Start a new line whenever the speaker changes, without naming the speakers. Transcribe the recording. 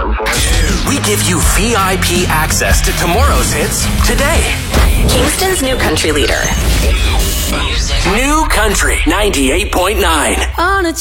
We give you VIP access to tomorrow's hits today.
Kingston's new country leader.
New Country 98.9.
On a